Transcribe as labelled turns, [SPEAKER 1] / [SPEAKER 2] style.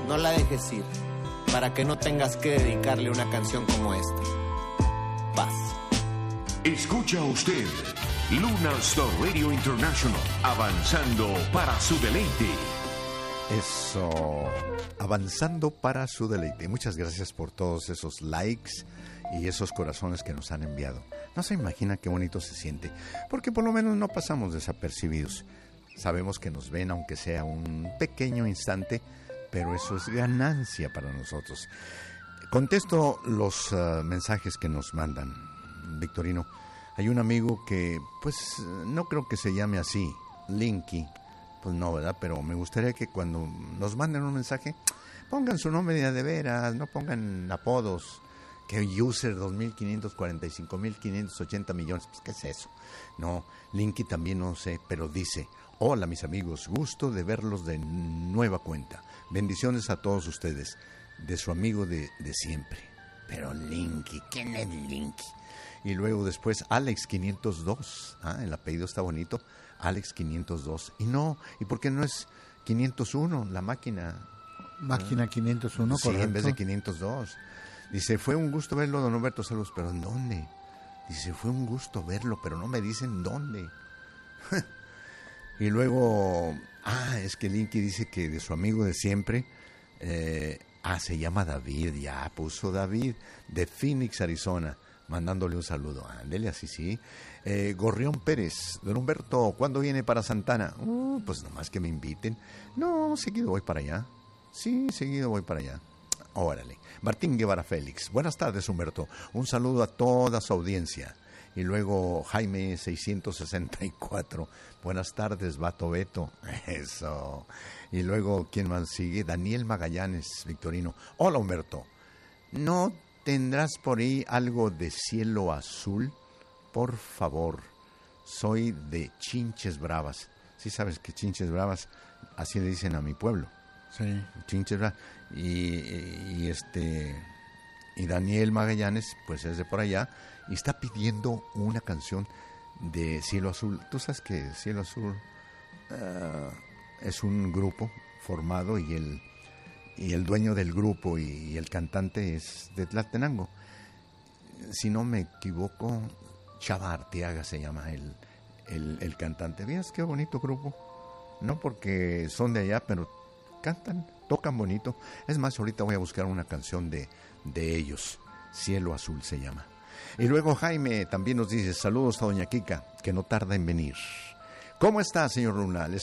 [SPEAKER 1] no la dejes ir, para que no tengas que dedicarle una canción como esta. Paz.
[SPEAKER 2] Escucha usted Lunar Star Radio International, avanzando para su deleite.
[SPEAKER 3] Eso, avanzando para su deleite. Muchas gracias por todos esos likes y esos corazones que nos han enviado. No se imagina qué bonito se siente, porque por lo menos no pasamos desapercibidos. Sabemos que nos ven, aunque sea un pequeño instante, pero eso es ganancia para nosotros. Contesto los mensajes que nos mandan, Victorino. Hay un amigo que, pues, no creo que se llame así, Linky. Pues no, ¿verdad? Pero me gustaría que cuando nos manden un mensaje, pongan su nombre de veras, no pongan apodos. Que user 2.545.580 millones, pues ¿qué es eso? No, Linky también no sé, pero dice: hola mis amigos, gusto de verlos de nueva cuenta. Bendiciones a todos ustedes, de su amigo de siempre. Pero Linky, ¿quién es Linky? Y luego después Alex502, el apellido está bonito, Alex502. Y no, ¿y por qué no es 501, la máquina?
[SPEAKER 4] Máquina 501,
[SPEAKER 3] sí, correcto. En vez de 502. Dice, fue un gusto verlo, don Humberto, saludos, pero ¿en dónde? Dice, fue un gusto verlo, pero no me dicen dónde. Y luego, es que Linky dice que de su amigo de siempre, se llama David, ya puso David, de Phoenix, Arizona, mandándole un saludo. Ándele, así sí. Gorrión Pérez, don Humberto, ¿cuándo viene para Santana? Pues nomás que me inviten. No, seguido voy para allá. Sí, seguido voy para allá. Órale. Martín Guevara Félix. Buenas tardes, Humberto. Un saludo a toda su audiencia. Y luego Jaime 664. Buenas tardes, Vato Beto. Eso. Y luego, ¿quién más sigue? Daniel Magallanes, Victorino. Hola, Humberto. ¿No tendrás por ahí algo de Cielo Azul? Por favor. Soy de Chinches Bravas. Sí sabes que Chinches Bravas, así le dicen a mi pueblo.
[SPEAKER 4] Sí.
[SPEAKER 3] Chinches Bravas. Y Daniel Magallanes, pues es de por allá, y está pidiendo una canción de Cielo Azul. Tú sabes que Cielo Azul es un grupo formado y el dueño del grupo y el cantante es de Tlaltenango. Si no me equivoco, Chava Arteaga se llama el cantante. ¿Veas qué bonito grupo? No porque son de allá, pero cantan, tocan bonito. Es más, ahorita voy a buscar una canción de ellos. Cielo Azul se llama. Y luego Jaime también nos dice, saludos a doña Kika, que no tarda en venir. ¿Cómo está, señor Luna?